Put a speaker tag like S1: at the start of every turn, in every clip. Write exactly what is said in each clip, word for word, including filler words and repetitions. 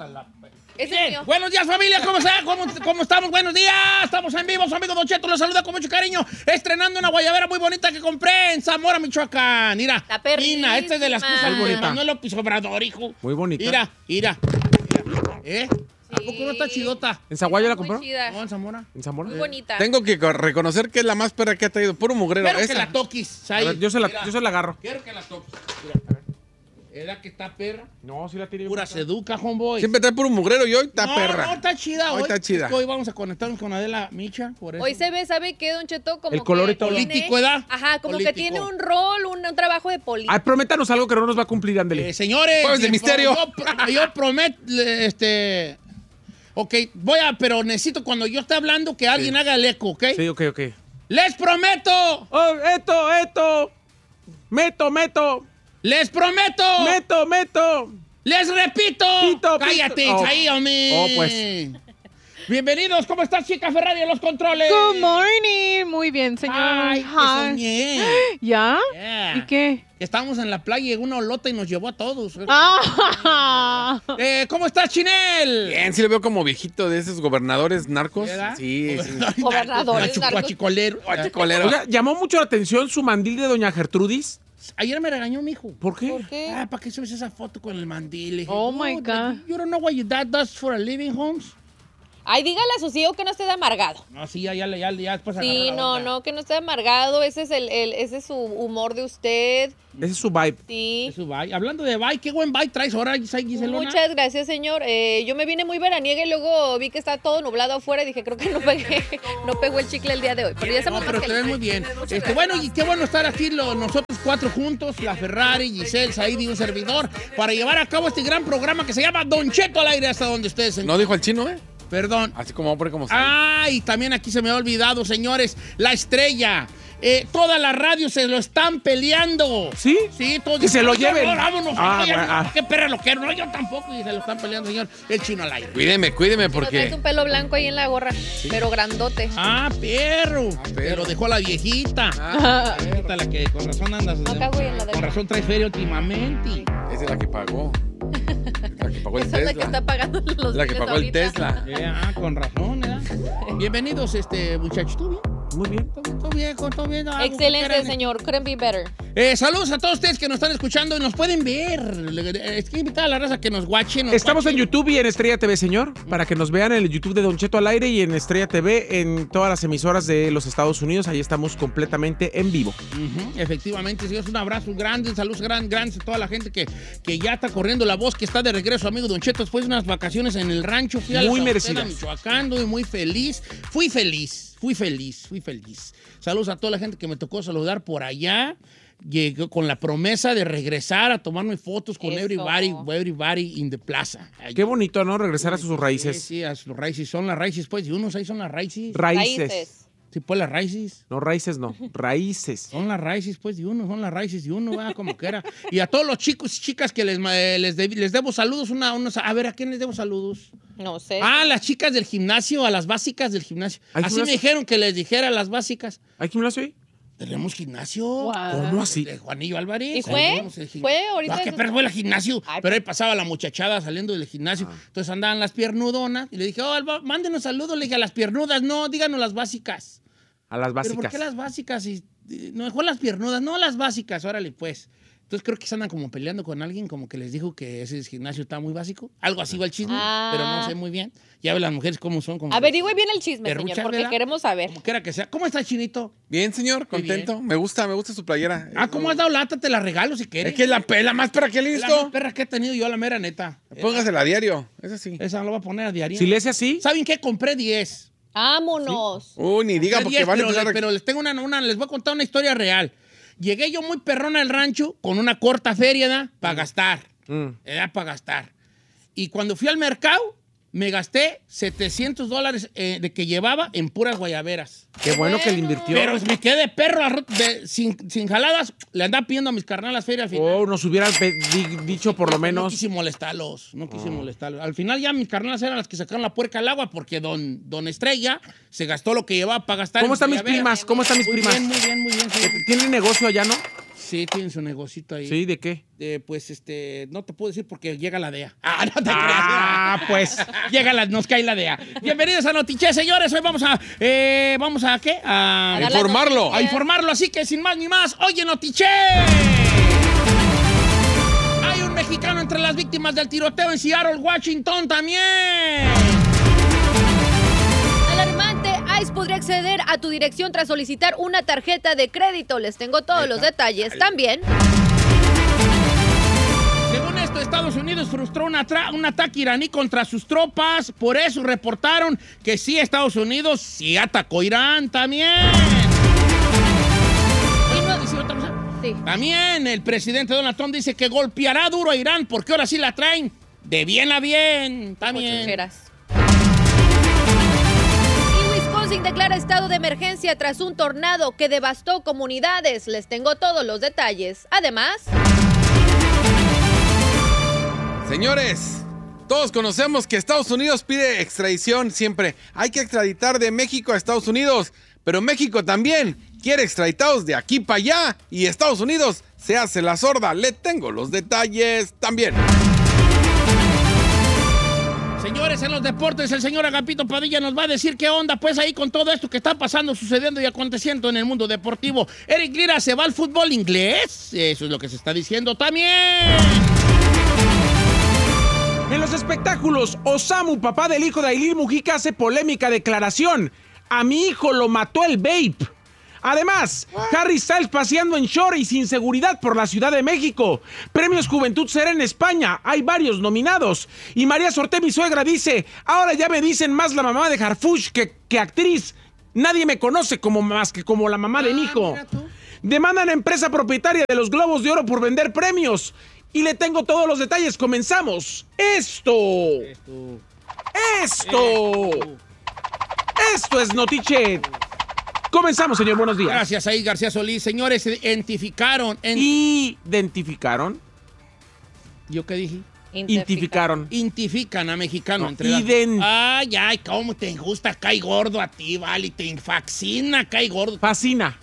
S1: hasta la...
S2: Ese
S1: Bien.
S2: es mío.
S1: Buenos días, familia, ¿cómo está? ¿Cómo, ¿Cómo estamos? Buenos días, estamos en vivo, su amigo Don Cheto los saluda con mucho cariño, estrenando una guayabera muy bonita que compré en Zamora, Michoacán. Mira,
S2: Está perrísima.
S1: esta es de las cosas
S3: Muy
S1: de
S3: bonita.
S1: Manuel López Obrador, hijo.
S3: Muy bonita.
S1: Mira, mira, mira. ¿Eh? ¿A poco no está chidota?
S3: ¿En Zaguayo la
S2: Muy
S3: compró?
S2: chida.
S1: No, en Zamora.
S3: ¿En Zamora?
S2: Muy bonita.
S4: Tengo que co- reconocer que es la más perra que ha traído. Puro mugrero.
S1: Quiero que
S4: Esa.
S1: la toques.
S3: A
S1: Ahí.
S3: ver, yo, se la,
S1: Mira,
S3: yo se la agarro.
S1: Quiero que la toques. Mira, a ver. ¿Era que está perra?
S3: No, sí la tiré.
S1: Pura seduca, homeboy.
S4: Siempre trae puro mugrero y hoy está
S1: no,
S4: perra.
S1: No, está chida.
S4: Hoy
S1: Hoy,
S4: está chida.
S1: es que hoy vamos a conectarnos con Adela Micha, por eso.
S2: Hoy se ve, ¿sabe qué, Don Cheto? Como
S3: El color y
S2: que
S3: todo.
S2: tiene-
S1: Político, ¿verdad?
S2: Ajá, como
S1: Político.
S2: que tiene un rol, un, un trabajo de político.
S3: Ay, prométanos algo que no nos va a cumplir, ándele.
S1: Eh, señores.
S4: Jueves de
S1: yo-
S4: misterio.
S1: Yo, pro- yo prometo, este... Ok, voy a... Pero necesito cuando yo esté hablando que alguien haga el eco, ¿ok?
S3: Sí, ok, ok.
S1: ¡Les prometo!
S3: Oh, esto, esto. Meto, meto.
S1: ¡Les prometo!
S3: Meto, meto.
S1: ¡Les repito!
S3: Pito,
S1: ¡Cállate,
S3: pito. Oh.
S1: ahí, hombre!
S3: Oh, pues.
S1: Bienvenidos, ¿cómo estás, chica Ferrari, en los controles?
S5: Good morning. Muy bien, señor.
S1: ¡Ay, que
S5: Hi.
S1: soñé!
S5: ¿Ya?
S1: Yeah.
S5: ¿Y qué?
S1: Estábamos en la playa y llegó una olota y nos llevó a todos.
S5: Ah.
S1: Eh, ¿Cómo estás, Chinel?
S4: Bien, sí le veo como viejito de esos gobernadores narcos.
S1: ¿Verdad?
S4: Sí, sí.
S2: Gobernadores, narcos.
S1: Guachicolero.
S4: Guachicolero.
S3: Oiga, llamó mucho la atención su mandil de doña Gertrudis.
S1: Ayer me regañó mi hijo.
S3: ¿Por qué?
S2: ¿Por qué?
S1: Ah, ¿para qué subes esa foto con el mandil? Le dije,
S5: Oh,
S1: "No,
S5: my God.
S1: You don't know what your dad does for a living, Holmes."
S2: Ay, dígale a su hijo que no esté de amargado.
S1: No, sí, ya, ya, ya, ya después
S2: Sí,
S1: agarró la
S2: no,
S1: onda.
S2: no, que no esté amargado. Ese es el, el- ese es su humor de usted.
S3: Ese es su vibe.
S2: Sí.
S1: Eso, bye. Hablando de bye, qué buen bye traes ahora, Giselona.
S2: Muchas gracias, señor. Eh, yo me vine muy veraniega y luego vi que está todo nublado afuera y dije, creo que no pegué, no pegó el chicle el día de hoy. Pero ya
S1: No,
S2: estamos
S1: pero
S2: más
S1: te ves muy bien. Este, bueno, y qué bueno estar aquí lo- nosotros cuatro juntos, la Ferrari, Giselle, Said y un servidor, para llevar a cabo este gran programa que se llama Don Cheto al aire hasta donde ustedes se
S4: No dijo el chino, ¿eh?
S1: Perdón.
S4: Así como hombre como
S1: Ah, y también aquí se me ha olvidado, señores, la estrella. Eh, toda la radio se lo están peleando.
S3: ¿Sí?
S1: Sí, todos
S3: Que se lo
S1: dicen,
S3: lleven.
S1: "No, vámonos,
S3: Ah,
S1: no, ya
S3: bueno,
S1: no,
S3: ah.
S1: qué perra lo quiero. No, yo tampoco. Y se lo están peleando, señor. El chino al aire.
S4: Cuídeme, cuídeme
S2: Porque...
S4: porque...
S2: Traes un pelo blanco ahí en la gorra, pero grandote.
S1: Ah, perro. Pero dejó a la viejita.
S4: Ah,
S1: La viejita, la que con razón andas.
S2: Acá, güey, en la de-
S1: Con razón traes feria últimamente.
S4: esa es la que pagó. Es la que pagó el
S2: Esa es la que
S4: Tesla.
S2: está pagando los
S4: Es la que
S2: biles
S4: pagó el
S2: ahorita.
S4: Tesla.
S1: Eh, ah, con razón, ¿eh? Bienvenidos, este, muchachos. ¿Tú bien?
S3: Muy bien.
S1: ¿Todo, todo bien? ¿Todo bien? ¿Algo que
S2: Excelente,
S1: quieran?
S2: señor. Couldn't be better.
S1: Eh, saludos a todos ustedes que nos están escuchando y nos pueden ver. Es que invitar a la raza que nos guachen. nos
S3: Estamos en
S1: guachen.
S3: YouTube y en Estrella T V, señor, para que nos vean en el YouTube de Don Cheto al aire y en Estrella T V en todas las emisoras de los Estados Unidos. Ahí estamos completamente en vivo.
S1: Ujú, efectivamente, señores, un abrazo grande, un saludo gran, grande a toda la gente que, que ya está corriendo la voz, que está de regreso, amigo Don Cheto, después de unas vacaciones en el rancho. Fui a la
S3: Muy
S1: Sabatera,
S3: merecidas.
S1: Michoacán, y muy feliz. Fui feliz, fui feliz, fui feliz. Saludos a toda la gente que me tocó saludar por allá. Llegué con la promesa de regresar a tomarme fotos con
S2: Eso.
S1: everybody, everybody in the plaza.
S3: Qué bonito, ¿no? Regresar a sus raíces.
S1: Sí, sí, a sus raíces. Son las raíces, pues, y unos ahí son las raíces.
S3: Raíces.
S1: Sí, pues las raíces.
S3: No, raíces no. Raíces.
S1: Son las raíces, pues, de uno, son las raíces de uno, ¿verdad? Como que era. Y a todos los chicos y chicas que les, eh, les, de- les debo saludos, una, unos, a ver, ¿a quién les debo saludos?
S2: No sé.
S1: Ah, a las chicas del gimnasio, a las básicas del gimnasio.
S3: ¿Hay
S1: Así
S3: gimnasio?
S1: me dijeron que les dijera a las básicas.
S3: ¿Hay gimnasio ahí?
S1: Tenemos gimnasio.
S5: Wow.
S3: ¿Cómo así?
S1: De Juanillo Álvarez.
S2: ¿Y fue?
S1: Tenemos el gim-
S2: ¿Fue ahorita?
S1: Ah, qué perro fue el gimnasio.
S2: Ay,
S1: Pero ahí pasaba la muchachada saliendo del gimnasio.
S3: Ah.
S1: Entonces andaban las piernudonas. Y le dije, oh, Alba, mándenos saludos. Le dije, a las piernudas, no, díganos las básicas.
S3: A las
S1: ¿Pero
S3: básicas.
S1: por qué las básicas? Y, y- no, mejor las piernudas, no las básicas, órale pues. Entonces creo que se andan como peleando con alguien, como que les dijo que ese gimnasio está muy básico. Algo así va el chisme,
S2: Ah.
S1: pero no sé muy bien. Ya ve las mujeres cómo son. Como
S2: Averigüe bien el chisme,
S1: Perruchas,
S2: señor, porque
S1: ¿verdad?
S2: queremos saber.
S1: Como quiera que sea. ¿Cómo está, Chinito?
S4: Bien, señor,
S1: Muy
S4: contento. Me gusta, me gusta su playera.
S1: Ah, ¿cómo has dado lata? Te la regalo si quieres.
S4: Es que es la pela más perra que he
S1: Es la
S4: visto.
S1: más perra que he tenido yo, la mera neta.
S4: Póngasela a diario. Eso sí.
S1: Esa la voy a poner a diario.
S3: Si le hace así,
S1: ¿Saben qué? Compré diez.
S2: Vámonos.
S4: Uy, ni diga
S1: Compré
S4: porque
S1: diez,
S4: van a
S1: pero,
S4: empezar a...
S1: pero les tengo una, una, les voy a contar una historia real. Llegué yo muy perrona al rancho con una corta feria, ¿da? Para gastar.
S3: Mm.
S1: Era para gastar. Y cuando fui al mercado, me gasté setecientos dólares eh, de que llevaba en puras guayaberas.
S3: qué bueno que le invirtió.
S1: Pero me quedé de perro arro- de- sin, sin jaladas. Le andaba pidiendo a mis carnalas feria al final.
S3: Oh, nos hubieran pe- di- dicho por lo
S1: No
S3: menos.
S1: quise molestarlos, no quise molestarlos. Al final ya mis carnalas eran las que sacaron la puerca al agua porque don, don Estrella se gastó lo que llevaba para gastar.
S3: ¿Cómo
S1: en
S3: están mis
S1: guayabera.
S3: primas? ¿Cómo están mis
S1: Muy
S3: primas?
S1: bien, muy bien, muy bien. sí.
S3: ¿Tienen negocio allá, no?
S1: Sí, tienen su negocito ahí.
S3: ¿Sí? ¿De qué?
S1: Eh, pues, este, no te puedo decir porque llega la D E A. Ah, no te
S3: Ah,
S1: creas.
S3: pues.
S1: Llega la, nos cae la D E A. Bienvenidos a Notiche, señores. Hoy vamos a, eh, ¿vamos a qué? A,
S2: A dar las
S4: informarlo.
S2: noticias.
S1: a informarlo. Así que, sin más ni más, oye, Notiche. Hay un mexicano entre las víctimas del tiroteo en Seattle, Washington, también.
S2: Alarmante, ICE podría acceder a tu dirección tras solicitar una tarjeta de crédito. Les tengo todos los detalles también.
S1: Según esto, Estados Unidos frustró una tra- un ataque iraní contra sus tropas. Por eso reportaron que sí, Estados Unidos sí atacó Irán también.
S2: Y no-
S1: ¿Dice otra cosa?
S2: Sí.
S1: También el presidente Donald Trump dice que golpeará duro a Irán porque ahora sí la traen de bien a bien. También.
S2: Ochucheras. Y Wisconsin declara estado de emergencia tras un tornado que devastó comunidades. Les tengo todos los detalles. Además,
S4: Señores, todos conocemos que Estados Unidos pide extradición siempre. Hay que extraditar de México a Estados Unidos, pero México también quiere extraditados de aquí para allá y Estados Unidos se hace la sorda. Le tengo los detalles también.
S1: Señores, en los deportes, el señor Agapito Padilla nos va a decir qué onda, pues, ahí con todo esto que está pasando, sucediendo y aconteciendo en el mundo deportivo. Eric Lira se va al fútbol inglés. Eso es lo que se está diciendo también.
S3: En los espectáculos, Osamu, papá del hijo de Aileen Mujica, hace polémica declaración. A mi hijo lo mató el vape. Además, Harry Styles paseando en short y sin seguridad por la Ciudad de México. Premios Juventud Será en España. Hay varios nominados. Y María Sorté, mi suegra, dice, ahora ya me dicen más la mamá de Harfush que, que actriz. Nadie me conoce como más que como la mamá de mi hijo. Demandan a empresa propietaria de los Globos de Oro por vender premios. Y le tengo todos los detalles. Comenzamos. Esto.
S1: Esto.
S3: Esto. Esto es Notiche. Comenzamos, señor. Buenos días.
S1: Gracias, ahí García Solís. Señores, identificaron. En...
S3: Identificaron.
S1: ¿Yo qué dije?
S3: Identificaron.
S1: Identifican a mexicano
S3: No,
S1: entre las...
S3: ident-
S1: Ay, ay, cómo te gusta, cae gordo a ti, vale, te fascina, cae gordo.
S3: Fascina.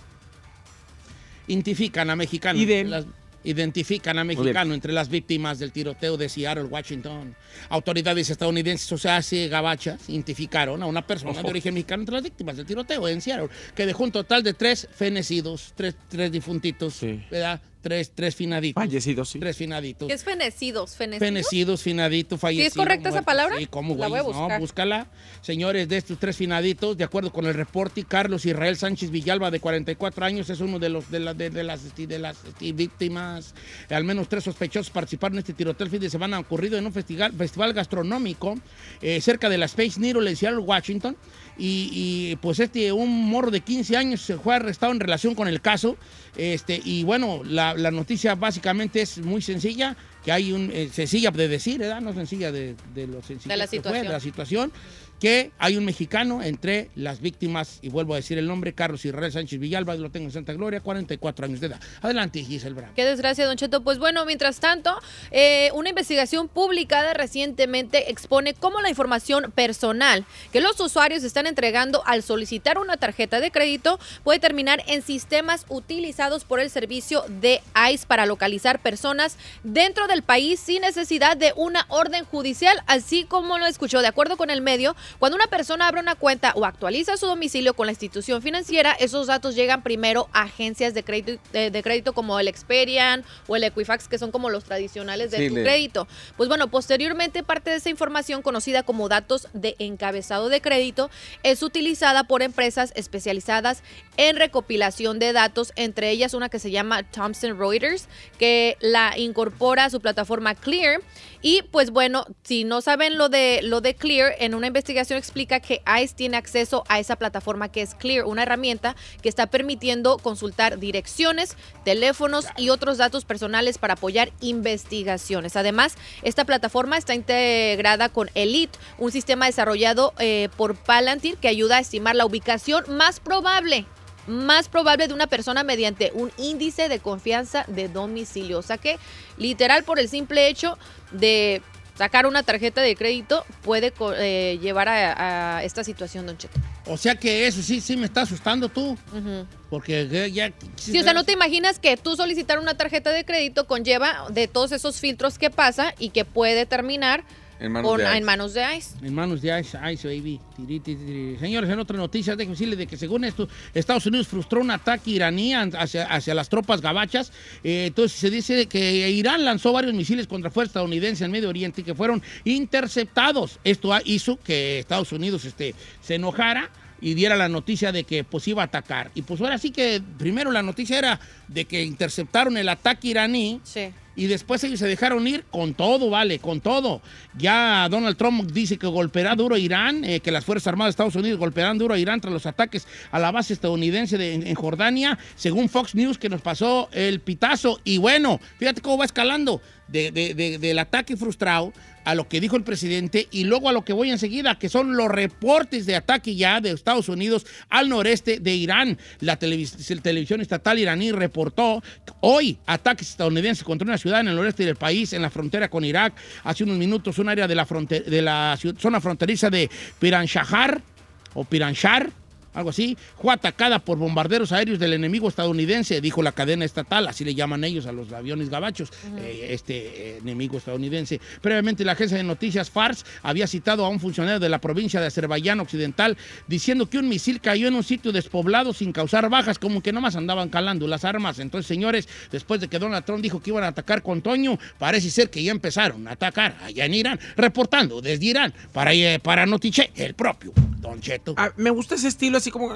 S1: Identifican a mexicano.
S3: Iden-
S1: entre las- Identifican a mexicano entre las víctimas del tiroteo de Seattle, Washington. Autoridades estadounidenses, o sea, sí, gabachas, identificaron a una persona de origen mexicano entre las víctimas del tiroteo en Seattle, que dejó un total de tres fenecidos, tres, tres difuntitos,
S3: Sí.
S1: ¿verdad? Tres, tres finaditos.
S3: Fallecidos, sí.
S1: Tres finaditos.
S2: ¿qué es fenecidos? ¿Fenecidos?
S1: Fenecidos, finadito, fallecido.
S2: ¿Sí es correcta esa
S1: muerto.
S2: palabra?
S1: Sí, ¿cómo,
S2: La
S1: güey?
S2: voy a buscar.
S1: No, búscala. Señores, de estos tres finaditos, de acuerdo con el reporte, Carlos Israel Sánchez Villalba, de cuarenta y cuatro años, es uno de, los, de, la- de- de las, de las este, víctimas. Al menos tres sospechosos participaron en este tiroteo el fin de semana ocurrido en un festival, festival gastronómico eh, cerca de la Space Needle en Seattle, Washington. Y, y, pues este, un morro de quince años se fue arrestado en relación con el caso. Este, y bueno, la, la noticia básicamente es muy sencilla, que hay un, eh, sencilla de decir, ¿verdad? No sencilla de, de lo sencillo
S2: De la
S1: que fue,
S2: situación.
S1: de la situación, que hay un mexicano entre las víctimas, y vuelvo a decir el nombre, Carlos Israel Sánchez Villalba, lo tengo en Santa Gloria, cuarenta y cuatro años de edad. Adelante, Giselle Bravo.
S2: Qué desgracia, Don Cheto. Pues bueno, mientras tanto, eh, una investigación publicada recientemente expone cómo la información personal que los usuarios están entregando al solicitar una tarjeta de crédito puede terminar en sistemas utilizados por el servicio de ICE para localizar personas dentro del país sin necesidad de una orden judicial, así como lo escuchó. De acuerdo con el medio, cuando una persona abre una cuenta o actualiza su domicilio con la institución financiera, esos datos llegan primero a agencias de crédito, de, de crédito como el Experian o el Equifax, que son como los tradicionales de
S4: Sí,
S2: tu
S4: le-
S2: crédito. Pues bueno, posteriormente parte de esa información conocida como datos de encabezado de crédito es utilizada por empresas especializadas en recopilación de datos, entre ellas una que se llama Thomson Reuters, que la incorpora a su plataforma Clear. Y pues bueno, si no saben lo de, lo de Clear, en una investigación explica que ICE tiene acceso a esa plataforma que es Clear, una herramienta que está permitiendo consultar direcciones, teléfonos y otros datos personales para apoyar investigaciones. Además, esta plataforma está integrada con Elite, un sistema desarrollado eh, por Palantir que ayuda a estimar la ubicación más probable más probable de una persona mediante un índice de confianza de domicilio. O sea que, literal, por el simple hecho de sacar una tarjeta de crédito puede eh, llevar a, a esta situación, Don Cheto.
S1: O sea que eso sí, sí me está asustando tú.
S2: Uh-huh.
S1: Porque ya...
S2: Sí, o sea, no te imaginas que tú solicitar una tarjeta de crédito conlleva de todos esos filtros que pasa y que puede terminar
S4: en manos,
S2: con,
S4: de
S2: en manos de ICE.
S1: En manos de ICE, ICE, baby. Tiri, tiri, tiri. Señores, en otra noticia, déjenme decirles de que según esto, Estados Unidos frustró un ataque iraní hacia, hacia las tropas gabachas. Eh, entonces se dice que Irán lanzó varios misiles contra fuerzas estadounidenses en Medio Oriente que fueron interceptados. Esto hizo que Estados Unidos este, se enojara y diera la noticia de que pues iba a atacar. Y pues ahora sí que primero la noticia era de que interceptaron el ataque iraní.
S2: Sí.
S1: Y después ellos se dejaron ir con todo, vale, con todo. Ya Donald Trump dice que golpeará duro a Irán, eh, que las Fuerzas Armadas de Estados Unidos golpearán duro a Irán tras los ataques a la base estadounidense de, en, en Jordania, según Fox News, que nos pasó el pitazo. Y bueno, fíjate cómo va escalando de, de, de, del ataque frustrado a lo que dijo el presidente y luego a lo que voy enseguida, que son los reportes de ataque ya de Estados Unidos al noreste de Irán. La, televis la televisión estatal iraní reportó hoy ataques estadounidenses contra una ciudad en el noreste del país, en la frontera con Irak. Hace unos minutos, un área de la, de la zona fronteriza de Piranshahar, o Piranshar, algo así, fue atacada por bombarderos aéreos del enemigo estadounidense, dijo la cadena estatal, así le llaman ellos a los aviones gabachos, uh-huh. eh, este eh, enemigo estadounidense. Previamente la agencia de noticias Fars había citado a un funcionario de la provincia de Azerbaiyán Occidental diciendo que un misil cayó en un sitio despoblado sin causar bajas, como que nomás andaban calando las armas. Entonces, señores, después de que Donald Trump dijo que iban a atacar con Toño, parece ser que ya empezaron a atacar allá en Irán, reportando desde Irán para, eh, para Notiche, el propio Don Cheto.
S3: Ah, me gusta ese estilo así como...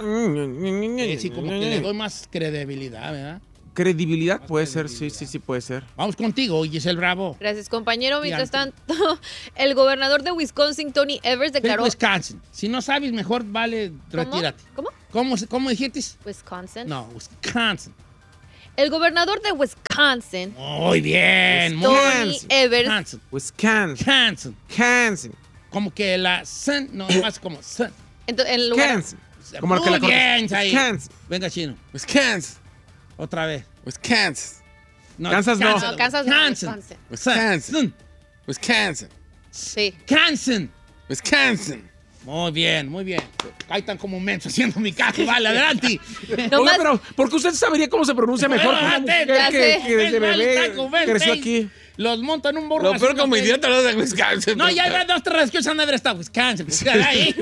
S1: Eh, sí, como que le doy más credibilidad, ¿verdad?
S3: ¿Credibilidad?
S1: Más
S3: Puede
S1: credibilidad.
S3: ser, sí, sí, sí, puede ser.
S1: Vamos contigo, Giselle Bravo.
S2: Gracias, compañero. Mientras
S1: Gigante.
S2: tanto, el gobernador de Wisconsin, Tony Evers, declaró...
S1: Wisconsin. Si no sabes, mejor vale, retírate.
S2: ¿Cómo?
S1: ¿Cómo, cómo dijiste?
S2: Wisconsin.
S1: No, Wisconsin.
S2: El gobernador de Wisconsin,
S1: Muy bien, muy
S2: Tony
S1: bien.
S2: Evers,
S1: Wisconsin.
S3: Wisconsin.
S1: Wisconsin.
S3: Wisconsin.
S1: Como que la sun, no, más como sun.
S2: entonces, en lugar...
S3: Wisconsin. Como lo que
S1: Muy
S3: la
S1: bien,
S3: cortas.
S1: ahí.
S3: Wisconsin.
S1: Venga, Chino.
S4: Wisconsin.
S1: Otra vez.
S4: Wisconsin.
S1: No,
S3: Kansas no.
S2: No, Kansas no, Wisconsin.
S4: Wisconsin. Wisconsin.
S2: Sí.
S1: Wisconsin.
S4: Wisconsin.
S1: Muy bien, muy bien. Ahí están como mensos haciendo mi caso. Vale, adelante.
S2: No
S3: Oiga,
S2: más-
S3: pero porque usted sabería cómo se pronuncia mejor que una mujer
S2: Ya
S3: que,
S2: sé.
S3: que desde
S1: Ven, vale,
S3: bebé
S1: taco, ven,
S3: creció
S1: ven.
S3: aquí.
S1: Los montan un burro.
S4: Lo peor
S1: así,
S4: como
S1: ¿no?
S4: idiota lo de Wisconsin.
S1: No, ya hay dos, tres que usan de haber estado Wisconsin. Pues, ahí,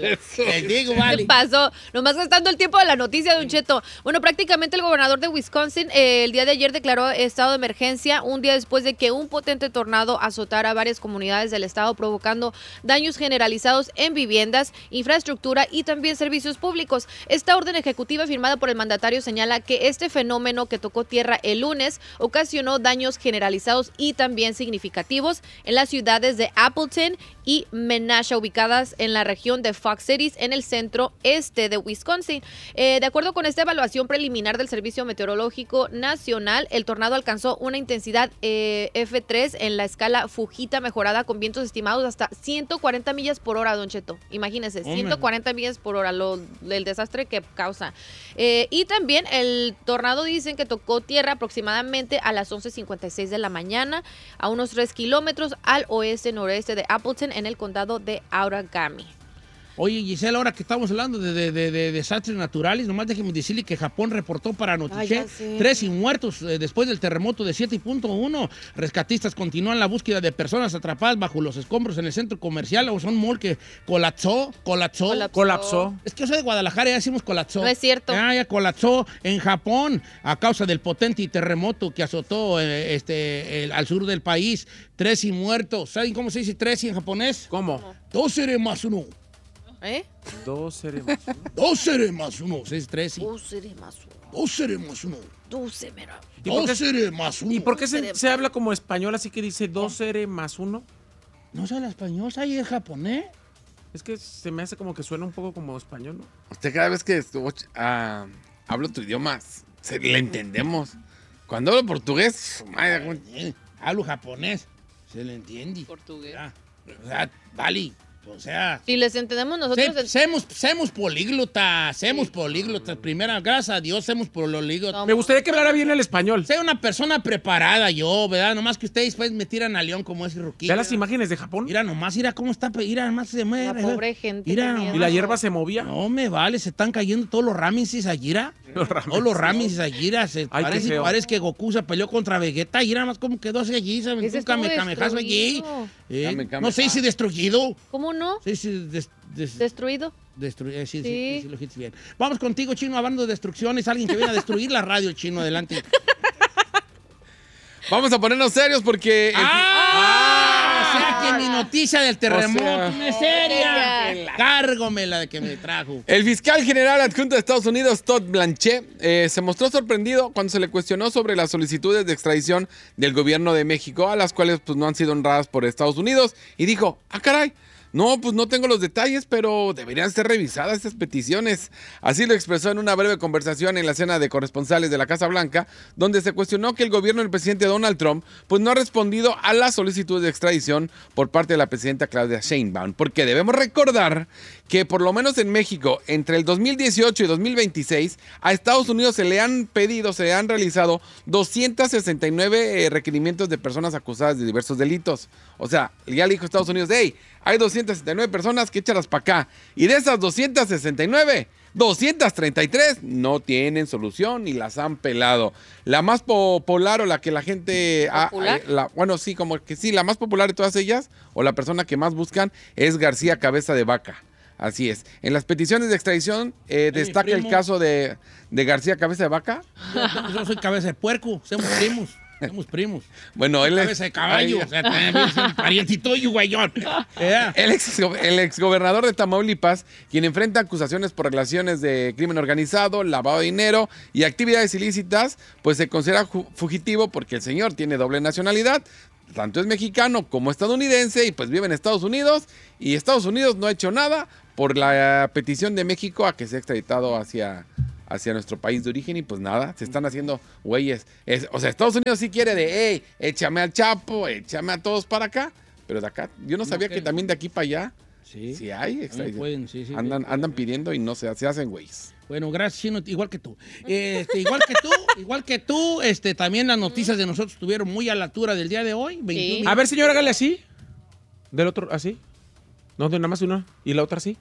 S1: les digo,
S2: ¿Qué
S1: vale.
S2: pasó? Nomás gastando el tiempo de la noticia de un cheto. Bueno, prácticamente el gobernador de Wisconsin eh, el día de ayer declaró estado de emergencia un día después de que un potente tornado azotara varias comunidades del estado, provocando daños generalizados en viviendas, infraestructura y también servicios públicos. Esta orden ejecutiva firmada por el mandatario señala que este fenómeno que tocó tierra el lunes ocasionó daños generalizados y también significativos en las ciudades de Appleton y Menasha, ubicadas en la región de Fox Cities, en el centro este de Wisconsin. Eh, de acuerdo con esta evaluación preliminar del Servicio Meteorológico Nacional, el tornado alcanzó una intensidad eh, F tres en la escala Fujita mejorada, con vientos estimados hasta ciento cuarenta millas por hora, Don Cheto. Imagínense,
S1: Hombre.
S2: ciento cuarenta millas por hora, lo, el desastre que causa. Eh, y también el tornado dicen que tocó tierra aproximadamente a las once cincuenta y seis de la mañana, a unos tres kilómetros al oeste-noreste de Appleton, en el condado de Outagamie.
S1: Oye, Giselle, ahora que estamos hablando de, de, de, de desastres naturales, nomás déjeme decirle que Japón reportó para
S2: Ay,
S1: Notiche
S2: ya sé.
S1: tres muertos eh, después del terremoto de siete punto uno. Rescatistas continúan la búsqueda de personas atrapadas bajo los escombros en el centro comercial o son mall que colapsó, colapsó.
S2: Colapsó.
S3: Colapsó.
S1: Es que yo soy de Guadalajara, ya decimos colapsó.
S2: No es cierto.
S1: Ah, ya colapsó en Japón a causa del potente terremoto que azotó eh, este, el- al sur del país. Tres y muertos. ¿Saben cómo se dice tres y en japonés?
S3: ¿Cómo?
S1: Dos seres más uno.
S2: ¿Eh?
S3: Dos seres más.
S1: Dos seres más uno. Se dice tres y.
S2: Tú seré más uno.
S1: Dos seres más uno.
S2: Tú seré mira.
S3: ¿Y por qué,
S1: Dos seres más uno.
S3: ¿y por qué se, se habla como español así que dice dos seres más uno?
S1: No sé el español, ¿sabes el japonés?
S3: Es que se me hace como que suena un poco como español, ¿no?
S4: Usted cada vez que estuvo, ah, hablo tu idioma, se, le entendemos. Cuando hablo portugués, madre, ¿cómo-
S1: Eh, hablo japonés. Se le entiende.
S5: Portugués.
S1: Ah, o sea, vale. O sea...
S2: Si les entendemos nosotros...
S1: Se, semos, semos políglotas, semos sí. políglotas. Primera, gracias a Dios, semos políglotas.
S3: Me gustaría que hablara bien el español.
S1: Soy una persona preparada yo, ¿verdad? Nomás que ustedes pues me tiran a León como ese ruquillo.
S3: ¿Ya las imágenes de Japón?
S1: Mira nomás, mira cómo está, mira nomás se mueve.
S2: La pobre gente.
S1: Mira,
S3: ¿y la hierba se movía?
S1: No me vale, se están cayendo todos los Rameses allí.
S3: Los Rameses.
S1: Todos los Rameses allí. Se
S3: Ay,
S1: parece, parece que Goku se peleó contra Vegeta. Y nada más cómo quedó así allí. Se aventó un kame, kamejazo allí. Eh,
S4: Kame, kame,
S1: no sé si destruido.
S2: ¿Cómo no?
S1: Sí, sí, des, des,
S2: ¿Destruido?
S1: Destruido, eh, sí, sí,
S2: Sí.
S1: sí, sí, lo dijiste bien. Vamos contigo, Chino, hablando de destrucciones. Alguien que viene a destruir la radio, Chino, adelante.
S4: Vamos a ponernos serios porque...
S1: ¡Ah! O sea que mi noticia del terremoto
S3: O sea,
S1: no es seria. Cárgomela de que me trajo.
S4: El fiscal general adjunto de Estados Unidos, Todd Blanche, eh, se mostró sorprendido cuando se le cuestionó sobre las solicitudes de extradición del gobierno de México, a las cuales pues, no han sido honradas por Estados Unidos, y dijo, ah, caray, no, pues no tengo los detalles, pero deberían ser revisadas estas peticiones. Así lo expresó en una breve conversación en la cena de corresponsales de la Casa Blanca, donde se cuestionó que el gobierno del presidente Donald Trump pues no ha respondido a las solicitudes de extradición por parte de la presidenta Claudia Sheinbaum, porque debemos recordar que por lo menos en México, entre el dos mil dieciocho y dos mil veintiséis, a Estados Unidos se le han pedido, se le han realizado doscientos sesenta y nueve eh, requerimientos de personas acusadas de diversos delitos. O sea, ya le dijo Estados Unidos, hey, hay doscientas sesenta y nueve personas que échalas para acá. Y de esas doscientas sesenta y nueve, doscientas treinta y tres no tienen solución y las han pelado. La más popular o la que la gente...
S2: ¿Popular?
S4: Ha, la, bueno, sí, como que sí, la más popular de todas ellas, o la persona que más buscan, es García Cabeza de Vaca. Así es. En las peticiones de extradición eh, destaca el caso de, de García Cabeza de Vaca.
S1: Yo, yo soy cabeza de puerco, somos primos. Somos primos.
S4: Bueno, él es...
S1: Cabeza de caballo.
S4: Ay,
S1: o sea, también es un parientito y guayón. Yeah.
S4: El, ex, el exgobernador de Tamaulipas, quien enfrenta acusaciones por relaciones de crimen organizado, lavado de dinero y actividades ilícitas, pues se considera fugitivo porque el señor tiene doble nacionalidad. Tanto es mexicano como estadounidense y pues vive en Estados Unidos. Y Estados Unidos no ha hecho nada por la petición de México a que sea extraditado hacia... hacia nuestro país de origen y pues nada, se están haciendo güeyes. Es, o sea, Estados Unidos sí quiere de, hey, échame al Chapo, échame a todos para acá, pero de acá, yo no sabía no, que, que también de aquí para allá,
S1: sí,
S4: sí hay,
S1: no pueden, sí, sí,
S4: andan,
S1: pueden.
S4: andan pidiendo y no se, se hacen güeyes.
S1: Bueno, gracias, Chino, igual que tú. Este, igual que tú, igual que tú, este, también las noticias de nosotros estuvieron muy a la altura del día de hoy.
S2: Sí.
S3: A ver, señor, hágale así. Del otro, así. No, de nada más una. ¿Y la otra así?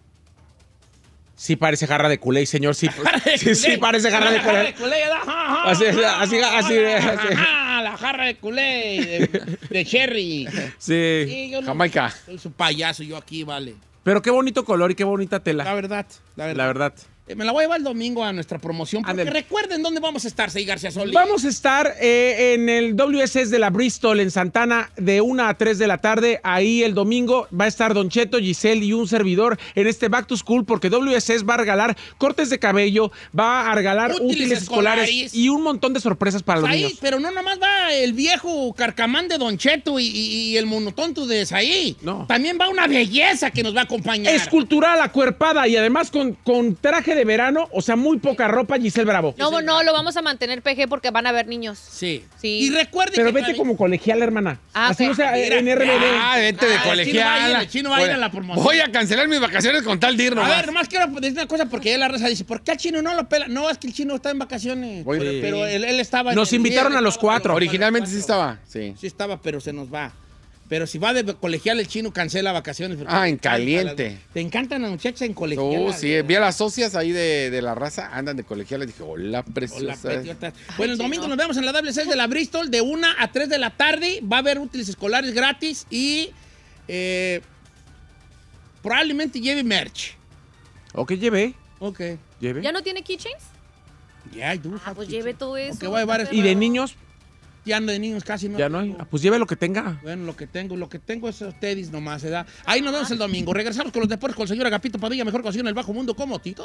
S3: Sí parece jarra de culé, señor. Sí, sí, sí parece jarra de culé. Así, así, así, así.
S1: La jarra de culé, de, de cherry.
S3: Sí.
S1: Sí, yo no,
S4: Jamaica.
S1: soy su payaso yo aquí, vale.
S3: Pero qué bonito color y qué bonita tela.
S1: La verdad, la verdad.
S3: La verdad.
S1: Eh, me la voy a llevar el domingo a nuestra promoción. Porque
S3: Andale.
S1: recuerden dónde vamos a estar, Sey García Solís.
S3: Vamos a estar eh, en el W S S de la Bristol, en Santana, de una a tres de la tarde. Ahí el domingo va a estar Don Cheto, Giselle y un servidor en este Back to School, porque W S S va a regalar cortes de cabello, va a regalar útiles,
S1: Útiles
S3: escolares.
S1: escolares.
S3: Y un montón de sorpresas para los
S1: Ahí,
S3: niños.
S1: pero no nada más va el viejo carcamán de Don Cheto y, y- y el monotonto de Saí.
S3: No.
S1: También va una belleza que nos va a acompañar.
S3: Escultural, acuerpada y además con, con traje de verano, o sea, muy poca ropa, Giselle Bravo.
S2: No, no, lo vamos a mantener P G porque van a haber niños.
S1: Sí.
S2: Sí.
S1: Y recuerde
S3: Pero
S1: que...
S3: vete como colegial, hermana.
S2: Ah,
S3: Así,
S2: ok.
S3: o sea,
S1: Mira,
S3: en R B D.
S4: Ah, vente de
S1: Ah, el chino va a ir,
S4: colegiala.
S1: el chino va a ir a la promoción.
S4: Voy a cancelar mis vacaciones con tal de ir
S1: A
S4: nomás.
S1: ver, nomás quiero decir una cosa porque ya la raza dice, ¿por qué al chino no lo pela? No, es que el chino está en vacaciones.
S4: Voy-
S1: pero
S4: Sí.
S1: pero él, él estaba... en
S3: Nos
S1: el-
S3: invitaron
S1: él
S3: a los
S1: estaba-
S3: cuatro.
S4: Originalmente
S1: a
S4: sí
S1: los cuatro.
S4: estaba, sí.
S1: Sí estaba, pero se nos va. Pero si va de colegial, el chino cancela vacaciones. porque
S4: Ah,
S1: le
S4: en
S1: encanta
S4: caliente.
S1: las- Te encantan las muchachas en colegial.
S4: Oh, sí, vi a las socias ahí de, de la raza, andan de colegial, les dije, hola,
S1: Hola,
S4: preciosa.
S1: petiotas. Bueno, el
S2: chino.
S1: domingo nos vemos en la W S S de la Bristol de una a tres de la tarde. Va a haber útiles escolares gratis y eh, probablemente lleve merch.
S3: Ok, llevé.
S1: Ok.
S3: Llevé.
S2: ¿Ya no tiene keychains?
S1: Ya, I do
S2: Ah,
S1: have
S2: pues
S1: to-
S2: lleve todo eso.
S1: Ok, voy a llevar
S3: Y de niños,
S1: Ya no de niños casi no.
S3: ya no hay.
S1: tengo.
S3: Ah, pues lleve lo que tenga.
S1: Bueno, lo que tengo, lo que tengo es teddies nomás, ¿verdad? Ahí nos vemos el domingo. Regresamos con los deportes con el señor Agapito Padilla, mejor conocido en el bajo mundo como Tito.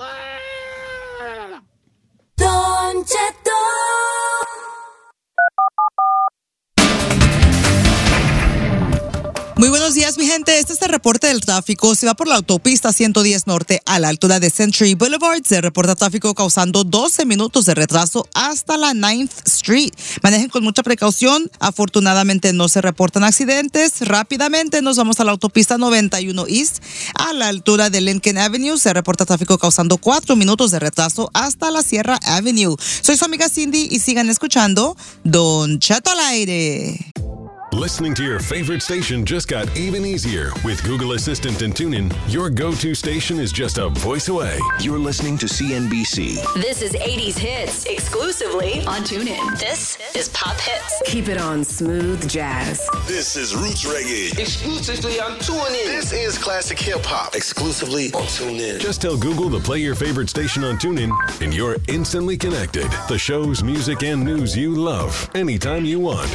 S6: Don Cheto.
S7: Muy buenos días, mi gente. Este es el reporte del tráfico. Se va por la autopista ciento diez Norte a la altura de Century Boulevard. Se reporta tráfico causando doce minutos de retraso hasta la ninth Street. Manejen con mucha precaución. Afortunadamente no se reportan accidentes. Rápidamente nos vamos a la autopista noventa y uno East a la altura de Lincoln Avenue. Se reporta tráfico causando cuatro minutos de retraso hasta la Sierra Avenue. Soy su amiga Cindy y sigan escuchando Don Cheto al aire.
S8: Listening to your favorite station just got even easier. With Google Assistant and TuneIn, your go-to station is just a voice away.
S9: You're listening to C N B C.
S6: This is eighties hits exclusively on TuneIn. This is Pop Hits. Keep it on Smooth Jazz.
S10: This is Roots Reggae.
S11: Exclusively on TuneIn.
S10: This is Classic Hip Hop. Exclusively on TuneIn.
S8: Just tell Google to play your favorite station on TuneIn, and you're instantly connected. The shows, music, and news you love, anytime you want.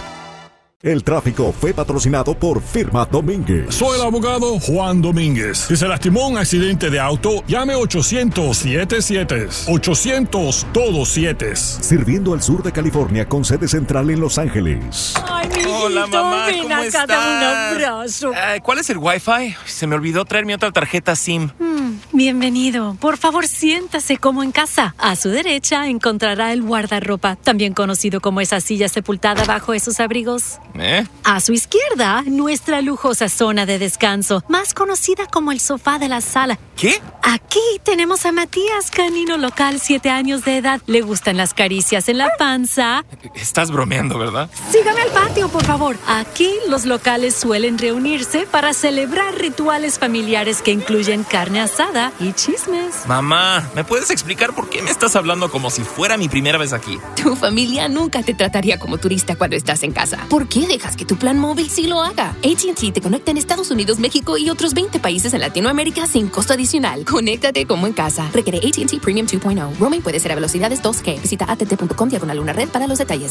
S12: El tráfico fue patrocinado por Firma Domínguez.
S13: Soy el abogado Juan Domínguez. Si se lastimó en un accidente de auto, llame ochocientos siete siete. ochocientos todos siete.
S12: Sirviendo al sur de California con sede central en Los Ángeles.
S14: Ay, mi
S15: Hola,
S14: hijito,
S15: mamá,
S14: ven
S15: ¿cómo
S14: acá,
S15: estás?
S14: dame un abrazo.
S15: Eh, ¿Cuál es el Wi-Fi? Se me olvidó traer mi otra tarjeta SIM.
S14: Mm, bienvenido. Por favor, siéntase como en casa. A su derecha encontrará el guardarropa, también conocido como esa silla sepultada bajo esos abrigos.
S15: ¿Eh?
S14: A su izquierda, nuestra lujosa zona de descanso, más conocida como el sofá de la sala.
S15: ¿Qué?
S14: Aquí tenemos a Matías, canino local, siete años de edad. Le gustan las caricias en la panza.
S15: Estás bromeando, ¿verdad?
S14: Sígame al patio, por favor. Aquí los locales suelen reunirse para celebrar rituales familiares que incluyen carne asada y chismes.
S15: Mamá, ¿me puedes explicar por qué me estás hablando como si fuera mi primera vez aquí?
S16: Tu familia nunca te trataría como turista cuando estás en casa. ¿Por qué dejas que tu plan móvil sí lo haga? A T and T te conecta en Estados Unidos, México y otros veinte países en Latinoamérica sin costo adicional. Conéctate como en casa. Requiere A T and T Premium dos punto cero. Roaming puede ser a velocidades dos G. Visita a t t punto com diagonal una red para los detalles.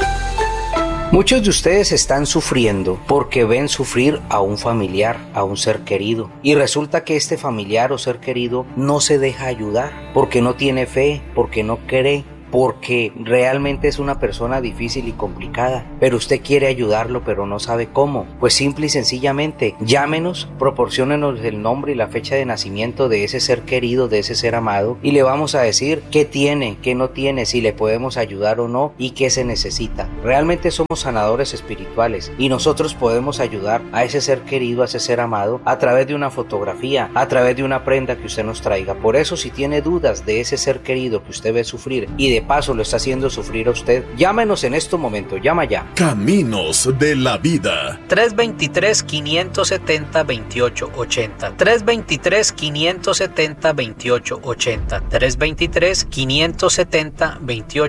S17: Muchos de ustedes están sufriendo porque ven sufrir a un familiar, a un ser querido. Y resulta que este familiar o ser querido no se deja ayudar porque no tiene fe, porque no cree, porque realmente es una persona difícil y complicada, pero usted quiere ayudarlo pero no sabe cómo. Pues simple y sencillamente llámenos, proporciónenos el nombre y la fecha de nacimiento de ese ser querido, de ese ser amado, y le vamos a decir qué tiene, qué no tiene, si le podemos ayudar o no y qué se necesita. Realmente somos sanadores espirituales y nosotros podemos ayudar a ese ser querido, a ese ser amado, a través de una fotografía, a través de una prenda que usted nos traiga. Por eso, si tiene dudas de ese ser querido que usted ve sufrir y de paso lo está haciendo sufrir a usted, llámenos en este momento, llama ya.
S10: Caminos de la vida.
S17: tres dos tres, cinco siete cero, dos ocho ocho cero. tres dos tres, cinco siete cero, dos ocho ocho cero. tres dos tres, cinco siete cero, dos ocho